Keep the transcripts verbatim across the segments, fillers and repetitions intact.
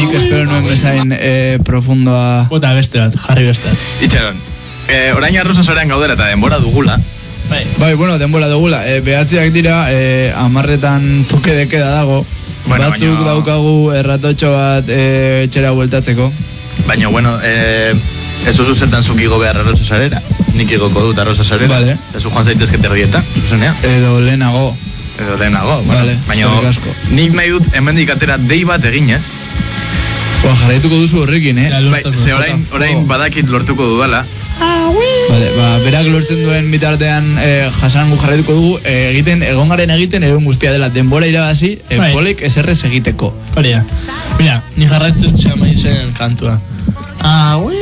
nik espero nuen bezain eh, profundoa. Bota beste bat, jarri beste bat. Itxaron, eh, orain arroza sarean gaudela eta denbora dugula. Bai, bai bueno, denbora dugula. Eh, behatziak dira, eh, amarretan toke dekeda dago. Bueno, batzuk baino... daukagu erratotxo bat eh, etxera bueltatzeko. Baina, bueno, eh, ez oso zertan zuk igo behar arroza sarera. Nik igoko dut arroza sarera. Vale. Eta zu joan zaitezke terdieta, zuzenea. Edo lehenago. Edo lehenago, bueno. Vale, baina nik nahi dut hemendik atera dei bat eginez. Ba, jarraituko duzu horrekin, eh? Bai, ze orain, orain badakit lortuko dudala. Vale, ba, berak lortzen duen bitartean eh, jasan gu jarraituko dugu eh, egiten, egongaren egiten egun guztia dela denbora irabazi, eh, bai. Polek eserrez egiteko. Horia, mira, ni jarraitzen txama izen kantua. Ah, ui.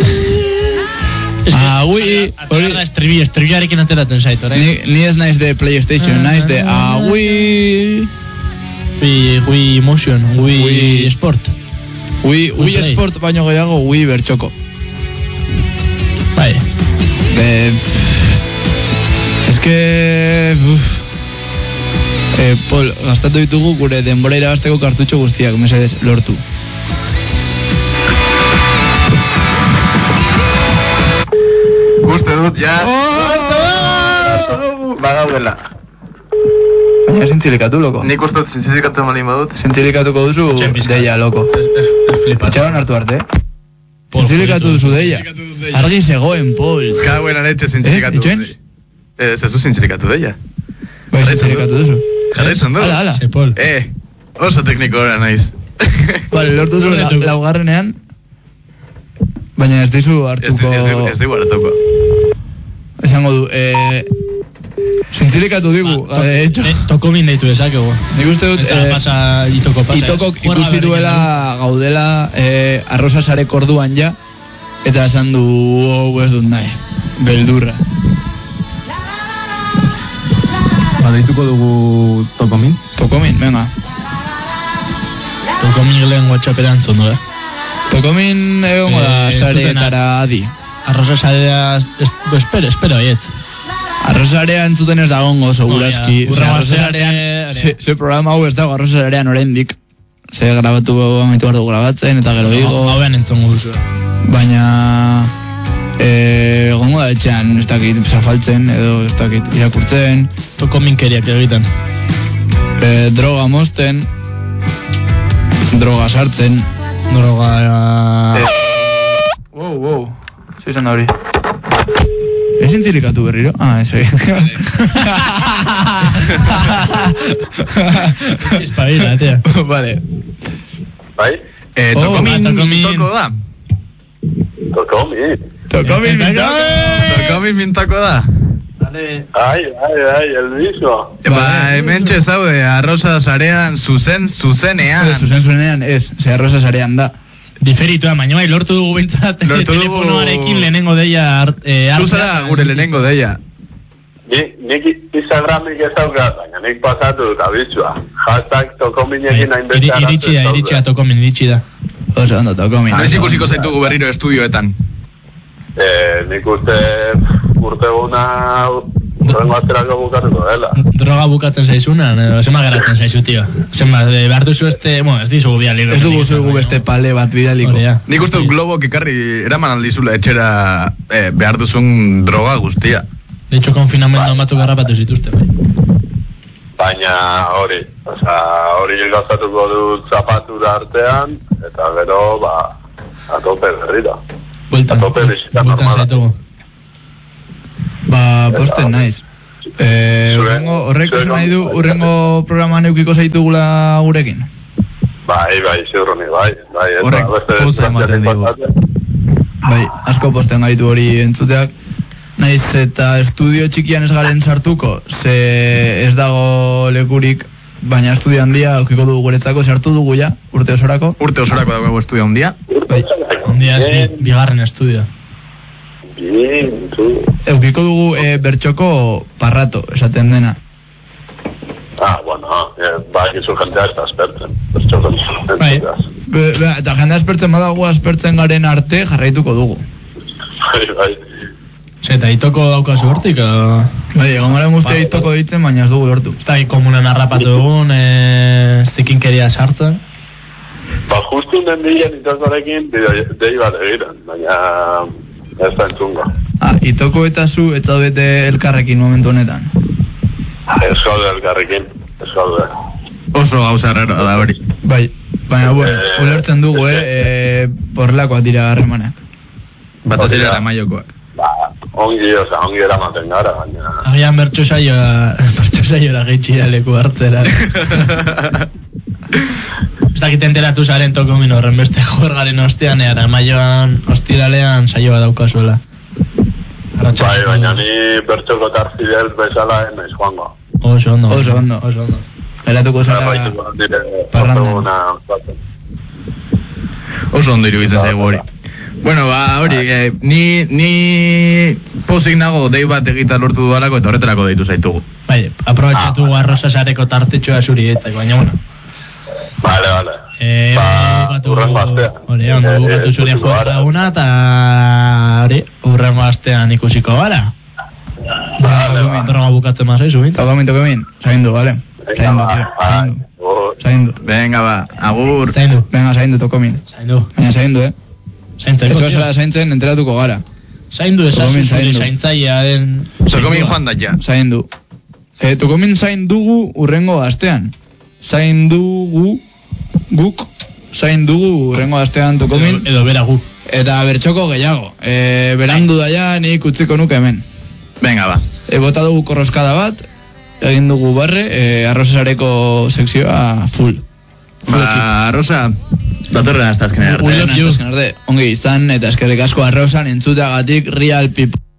Ah, ui. Hori da estribi, estribiarekin ateratzen zait, orain. Ni, ni ez naiz de PlayStation, ah, naiz de ah, ui. Ui, ui emotion, ui, ui sport. Ui, ui sport baino gehiago, ui bertxoko. Bai. Eh, es que uf. Eh, Pol, gastatu ditugu gure denbora irabasteko kartutxo guztiak, mesedez, lortu. Uste dut, ja. Oh! Bagaudela. Baina zintzilikatu, loko. Nik uste dut zintzilikatu malin badut. Zintzilikatuko duzu deia, loko. Etxaron hartu arte. Zintzilikatu duzu deia. Argin zegoen, Pol. Kauen anetxe zintzilikatu duzu. Ez, ez du zintzilikatu deia. Bai, zintzilikatu duzu. Jarretzen du? Ala, ala. Eh, oso tekniko gora naiz. Vale, lortu duzu la, laugarrenean. Baina ez dizu hartuko... Ez digu hartuko. Esango du, eh... zintzilikatu digu, ba, de hecho. Toko min deitu esakegu. Nik uste dut... Eta pasa, itoko pasa. Itokok ikusi duela gaudela eh, arroza sarek orduan ja. Eta esan du, oh, ez dut nahi. Beldurra. Ba, deituko dugu Tokomin? Tokomin, venga. Tokomin lehen WhatsApp-eran zondu, eh? Tokomin egongo da eh, sareetara adi. Arroza sarea... Espero, espero, aietz. Arroza sarea entzuten ez dagongo, segurazki. Oh, ja. Arroza sarean... Ze, ze programa hau ez dago arroza sarean oraindik. Ze grabatu amaitu behar dugu grabatzen, eta gero digo... Hau behan entzongo duzu. Baina... Eh, gongo da etxean, ez dakit zafaltzen, edo ez dakit irakurtzen. Tokomin keriak egiten. Eh, droga mosten. Droga sartzen. Droga... Eh. Wow, wow. Zer izan da hori? Ez zintzilikatu berriro? Ah, ez egin. Espabila, tia. Vale. Bai? Eh, Oh, Tokomin, Tokomin. toko da. Tokomin. Tokomin mintako! Tokomin mintako da. Dale. Ai, ai, ai, el mismo. Ba, hemen txezaude, arroza sarean, zuzen, zuzenean. Ez, zuzen zuenean, ez, ze arroza sarean da. Diferitua, baina bai, lortu dugu bintzat. Lortu dugu- Telefonoarekin lehenengo deia... Eh, Zuzara gure lehenengo deia. Ni, nik Instagramik ez daukat, baina nik pasatu dut abizua. Hashtag Tokominekin hain beste Iri- Iritsi da, iritsi da, Tokomin, iritsi da. Oso ondo, Tokomin. Noiz ikusiko zaitugu berriro estudioetan. Eh, nik uste urteguna urrengo aterako bukatuko dela. Droga bukatzen zaizunan, edo zema geratzen zaizu, tio. Zema, de, behar duzu este... Bueno, ez dizu bidaliko. Ez dugu zugu beste pale bat bidaliko. Hori, ja. Nik uste dut globok ekarri eraman aldizula etxera eh, behar duzun droga guztia. De hecho, konfinamendu batzuk garrapatu zituzte, bai. Baina hori, oza, hori gastatuko dut zapatura artean, eta gero, ba, atope berriro. Bueltan, Atope bizita bueltan normala. zaitugu. Ba, posten naiz. Eh, urrengo, horrek esan nahi du, urrengo programan eukiko zaitugula gurekin. Bai, bai, ziurroni, bai, bai, eta Horrek beste poza ematen digu. pasatzen. Bai, asko posten gaitu hori entzuteak. Naiz eta estudio txikian ez garen sartuko, ze ez dago lekurik, baina estudio handia eukiko dugu guretzako, sartu dugu ja, urte osorako. Urte osorako dago estudia handia. Bai. Un día es bi- bigarren estudio. Bien, tu. Eukiko dugu e, bertxoko parrato, esaten dena. Ah, bueno, eh, bai, izu jentea ez da aspertzen. Bertxokon Bai. Be, be, eta jende aspertzen badago aspertzen garen arte jarraituko dugu. Bai, bai. Zeta, itoko daukazu hortik, edo... Bai, egon garen guztia itoko ditzen, baina ez dugu lortu. Ez da, komunan harrapatu dugun, e, zikinkeria sartzen. Ba, justu mendilen itazarekin dei bat egiren, baina ez da entzungo. Ah, itoko eta zu ez zaudete elkarrekin momentu honetan? Ez gaude elkarrekin, ez gaude. Oso gauza errero da hori. Bai, baina, bueno, Eh, ulertzen dugu, eh, e, porlakoak dira harremanak. Bataz ere Hori da. Aramaiokoak. Ba, ongi, oza, ongi eramaten gara, baina... Agian bertso saioa, bertso saioa geitxira leku hartzera. Ez dakit enteratu zaren tokomin horren beste jorgaren ostean, eara maioan, ostiralean saioa daukazuela. Bai, baina ni bertxoko tarfidel bezala naiz joango. Oso ondo. Oso ondo. Oso ondo. Geratuko Eta zara baituko dire, parrandan. orteguna batzen. Oso ondo iruditzen zaigu hori. Bueno, ba, hori, eh, ni, ni pozik nago dei bat egita lortu dualako eta horretarako deitu zaitugu. Bai, aprobetxatu ah. arroza sareko tartetxoa zuri etzak, baina bueno. Vale, vale. Eh, Ba, bukatu, urrengo astean. hori, ondo Eh, bukatu eh, zure ikusiko joa gara. eguna, eta hori, urrengo astean ikusiko gara. Vale, ba. Torrengo bukatzen mazaizu, bintu. Tokomin, tokomin, zaindu, vale? Zaindu, tío, zaindu. Oh, Zaindu. Venga, ba, agur. Zaindu, Venga, zaindu, tokomin. zaindu. Baina zaindu, eh? Zaintzeko, Ez tio. bazara zaintzen, enteratuko gara. Zaindu esazu Tokomin, zure zaindu. zaintzailea den... Zokomin joan da ja. Zaindu. E, tokomin zain dugu urrengo astean. Zain dugu, guk, zain dugu urrengo astean tokomin. Edo, edo bera gu. Eta bertxoko gehiago. E, berandu daia nik utziko nuke hemen. Venga, ba. E, bota dugu korroskada bat, egin dugu barre, e, arrozasareko sekzioa full. Full equip. Ba, Rosa, datorren hasta azkenean arte. We love you. Ongi izan eta eskerrik asko arrozan entzuteagatik Real People.